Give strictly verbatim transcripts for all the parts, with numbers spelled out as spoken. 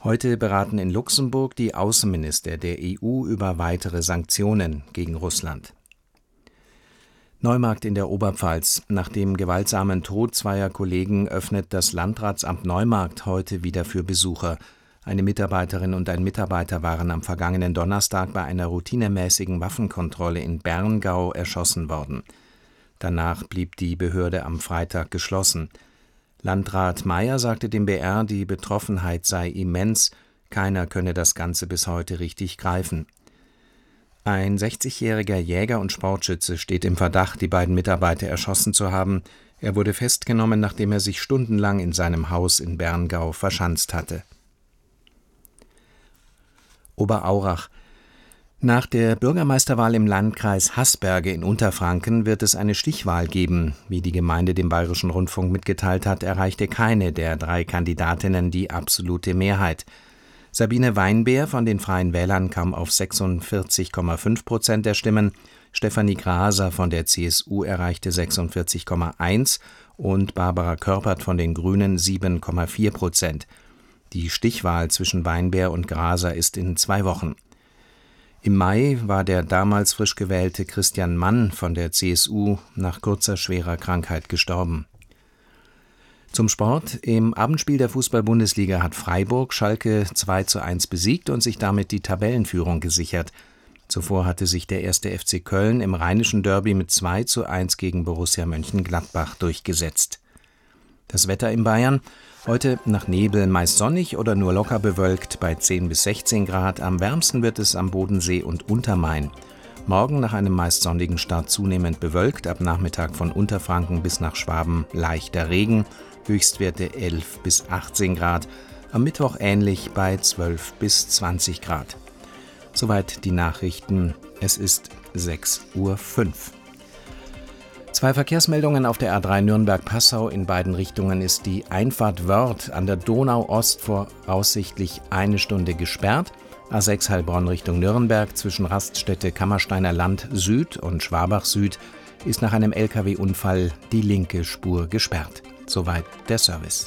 Heute beraten in Luxemburg die Außenminister der E U über weitere Sanktionen gegen Russland. Neumarkt in der Oberpfalz. Nach dem gewaltsamen Tod zweier Kollegen öffnet das Landratsamt Neumarkt heute wieder für Besucher. Eine Mitarbeiterin und ein Mitarbeiter waren am vergangenen Donnerstag bei einer routinemäßigen Waffenkontrolle in Berngau erschossen worden. Danach blieb die Behörde am Freitag geschlossen. Landrat Mayer sagte dem B R, die Betroffenheit sei immens, keiner könne das Ganze bis heute richtig greifen. Ein sechzigjähriger Jäger und Sportschütze steht im Verdacht, die beiden Mitarbeiter erschossen zu haben. Er wurde festgenommen, nachdem er sich stundenlang in seinem Haus in Berngau verschanzt hatte. Oberaurach. Nach der Bürgermeisterwahl im Landkreis Haßberge in Unterfranken wird es eine Stichwahl geben. Wie die Gemeinde dem Bayerischen Rundfunk mitgeteilt hat, erreichte keine der drei Kandidatinnen die absolute Mehrheit. Sabine Weinbeer von den Freien Wählern kam auf sechsundvierzig Komma fünf Prozent der Stimmen, Stefanie Graser von der C S U erreichte sechsundvierzig Komma eins und Barbara Körpert von den Grünen sieben Komma vier Prozent. Die Stichwahl zwischen Weinbeer und Graser ist in zwei Wochen. Im Mai war der damals frisch gewählte Christian Mann von der C S U nach kurzer schwerer Krankheit gestorben. Zum Sport. Im Abendspiel der Fußball-Bundesliga hat Freiburg Schalke zwei zu eins besiegt und sich damit die Tabellenführung gesichert. Zuvor hatte sich der erste F C Köln im Rheinischen Derby mit zwei zu eins gegen Borussia Mönchengladbach durchgesetzt. Das Wetter in Bayern. Heute nach Nebel meist sonnig oder nur locker bewölkt bei zehn bis sechzehn Grad. Am wärmsten wird es am Bodensee und Untermain. Morgen nach einem meist sonnigen Start zunehmend bewölkt, ab Nachmittag von Unterfranken bis nach Schwaben leichter Regen, Höchstwerte elf bis achtzehn Grad, am Mittwoch ähnlich bei zwölf bis zwanzig Grad. Soweit die Nachrichten, es ist sechs Uhr fünf. Zwei Verkehrsmeldungen auf der A drei Nürnberg-Passau. In beiden Richtungen ist die Einfahrt Wörth an der Donau-Ost voraussichtlich eine Stunde gesperrt. A sechs Heilbronn Richtung Nürnberg zwischen Raststätte Kammersteiner Land Süd und Schwabach Süd ist nach einem L K W-Unfall die linke Spur gesperrt. Soweit der Service.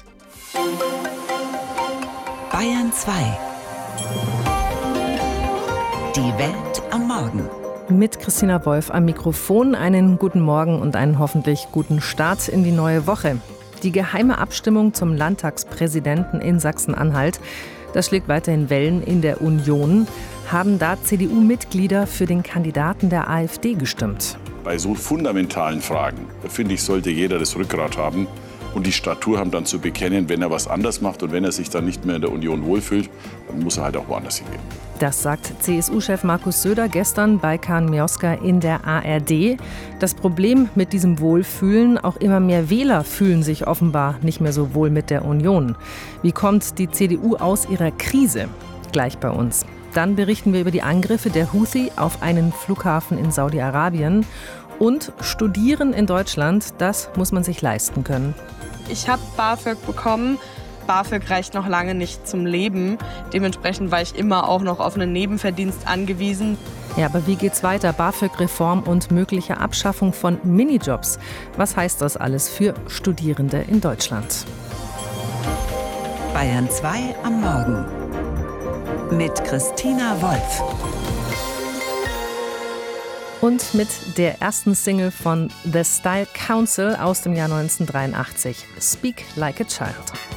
Bayern zwei. Die Welt am Morgen. Mit Christina Wolf am Mikrofon. Einen guten Morgen und einen hoffentlich guten Start in die neue Woche. Die geheime Abstimmung zum Landtagspräsidenten in Sachsen-Anhalt, das schlägt weiterhin Wellen in der Union. Haben da C D U-Mitglieder für den Kandidaten der AfD gestimmt? Bei so fundamentalen Fragen, finde ich, sollte jeder das Rückgrat haben und die Statur haben, dann zu bekennen, wenn er was anders macht und wenn er sich dann nicht mehr in der Union wohlfühlt, dann muss er halt auch woanders hingehen. Das sagt C S U-Chef Markus Söder gestern bei Kahn Mioska in der A R D. Das Problem mit diesem Wohlfühlen, auch immer mehr Wähler fühlen sich offenbar nicht mehr so wohl mit der Union. Wie kommt die C D U aus ihrer Krise? Gleich bei uns. Dann berichten wir über die Angriffe der Houthi auf einen Flughafen in Saudi-Arabien. Und Studieren in Deutschland, das muss man sich leisten können. Ich habe BAföG bekommen. BAföG reicht noch lange nicht zum Leben. Dementsprechend war ich immer auch noch auf einen Nebenverdienst angewiesen. Ja, aber wie geht's weiter? BAföG-Reform und mögliche Abschaffung von Minijobs. Was heißt das alles für Studierende in Deutschland? Bayern zwei am Morgen. Mit Christina Wolf. Und mit der ersten Single von The Style Council aus dem Jahr neunzehnhundertdreiundachtzig, Speak Like a Child.